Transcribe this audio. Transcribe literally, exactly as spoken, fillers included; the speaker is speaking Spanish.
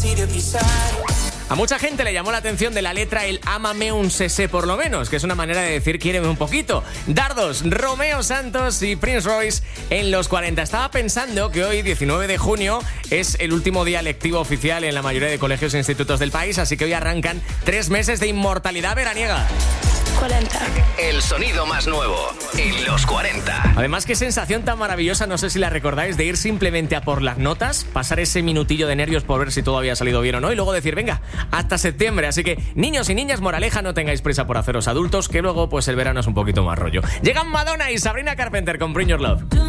A mucha gente le llamó la atención de la letra el ámame un sesé por lo menos, que es una manera de decir quiéreme un poquito. Dardos, Romeo Santos y Prince Royce en los cuarenta. Estaba pensando que hoy, diecinueve de junio, es el último día lectivo oficial en la mayoría de colegios e institutos del país, así que hoy arrancan tres meses de inmortalidad veraniega. cuarenta. El sonido más nuevo en los cuarenta. Además, qué sensación tan maravillosa, no sé si la recordáis, de ir simplemente a por las notas, pasar ese minutillo de nervios por ver si todo había salido bien o no, y luego decir, venga, hasta septiembre. Así que, niños y niñas, moraleja, no tengáis prisa por haceros adultos, que luego pues el verano es un poquito más rollo. Llegan Madonna y Sabrina Carpenter con Bring Your Love.